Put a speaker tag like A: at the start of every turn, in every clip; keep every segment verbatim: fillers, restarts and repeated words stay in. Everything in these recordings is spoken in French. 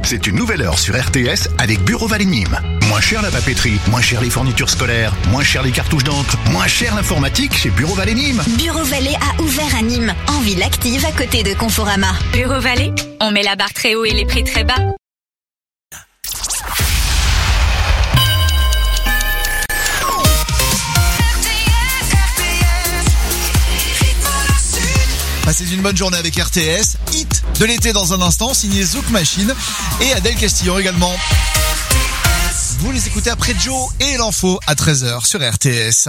A: C'est une nouvelle heure sur R T S avec Bureau Vallée Nîmes. Moins cher la papeterie, moins cher les fournitures scolaires, moins cher les cartouches d'encre, moins cher l'informatique chez Bureau Vallée Nîmes.
B: Bureau Vallée a ouvert à Nîmes, en ville active à côté de Conforama.
C: Bureau Vallée, on met la barre très haut et les prix très bas.
D: Passez une bonne journée avec R T S. Hit de l'été dans un instant, signé Zouk Machine et Adèle Castillon également. Vous les écoutez après Joe et l'info à treize heures sur R T S.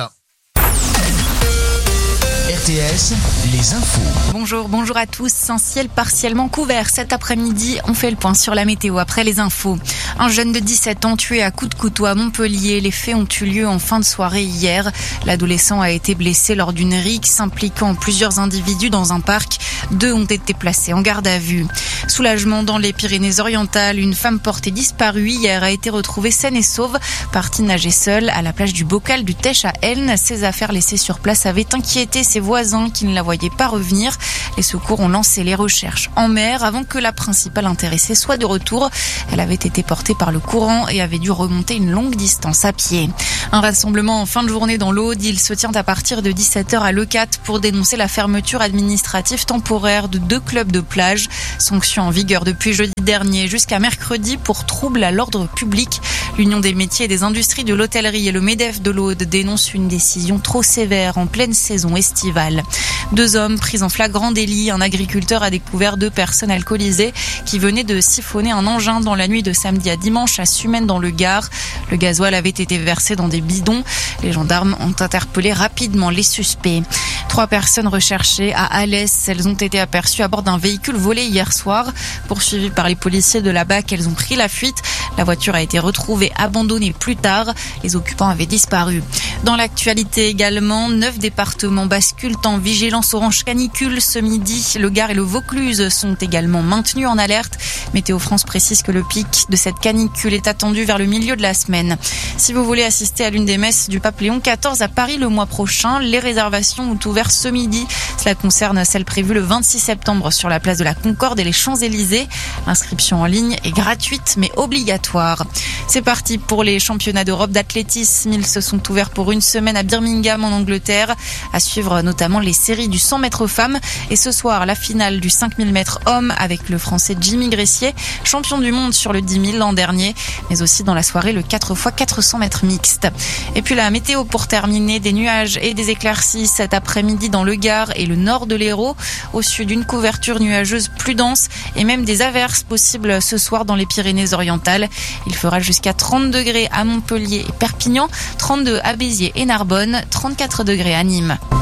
E: R T S, les infos.
F: Bonjour, bonjour à tous. Un ciel partiellement couvert cet après-midi. On fait le point sur la météo après les infos. Un jeune de dix-sept ans tué à coups de couteau à Montpellier. Les faits ont eu lieu en fin de soirée hier. L'adolescent a été blessé lors d'une rixe impliquant plusieurs individus dans un parc. Deux ont été placés en garde à vue. Soulagement dans les Pyrénées-Orientales. Une femme portée disparue hier a été retrouvée saine et sauve, partie nager seule à la plage du Bocal du Tech à Elne. Ses affaires laissées sur place avaient inquiété ses voisins qui ne la voyaient pas revenir. Les secours ont lancé les recherches en mer avant que la principale intéressée soit de retour. Elle avait été portée par le courant et avait dû remonter une longue distance à pied. Un rassemblement en fin de journée dans l'Aude. Il se tient à partir de dix-sept heures à Leucate pour dénoncer la fermeture administrative temporaire de deux clubs de plage. Sanction en vigueur depuis jeudi dernier jusqu'à mercredi pour trouble à l'ordre public. L'Union des métiers et des industries de l'hôtellerie et le MEDEF de l'Aude dénoncent une décision trop sévère en pleine saison estivale. Deux hommes pris en flagrant délit. Un agriculteur a découvert deux personnes alcoolisées qui venaient de siphonner un engin dans la nuit de samedi à dimanche à Sumène dans le Gard. Le gasoil avait été versé dans des bidons. Les gendarmes ont interpellé rapidement les suspects. Trois personnes recherchées à Alès. Elles ont été aperçues à bord d'un véhicule volé hier soir. Poursuivies par les policiers de là-bas, qu'elles ont pris la fuite. La voiture a été retrouvée abandonnée plus tard. Les occupants avaient disparu. Dans l'actualité également, neuf départements basculent en vigilance orange canicule ce midi. Le Gard et le Vaucluse sont également maintenus en alerte. Météo France précise que le pic de cette canicule est attendu vers le milieu de la semaine. Si vous voulez assister à l'une des messes du pape Léon quatorze à Paris le mois prochain, les réservations ont ouvert ce midi. Cela concerne celle prévue le vingt-six septembre sur la place de la Concorde et les Champs-Élysées. L'inscription en ligne est gratuite mais obligatoire. C'est parti pour les championnats d'Europe d'athlétisme. Ils se sont ouverts pour une semaine à Birmingham en Angleterre. À suivre notamment les séries du cent mètres femmes. Et ce soir, la finale du cinq mille mètres hommes avec le français Jimmy Gressier, champion du monde sur le dix mille l'an dernier. Mais aussi dans la soirée, le quatre fois quatre cents mètres mixte. Et puis la météo pour terminer, des nuages et des éclaircies cet après-midi dans le Gard et le nord de l'Hérault. Au sud, une couverture nuageuse plus dense et même des averses possibles ce soir dans les Pyrénées-Orientales. Il fera jusqu'à trente degrés à Montpellier et Perpignan, trente-deux à Béziers et Narbonne, trente-quatre degrés à Nîmes.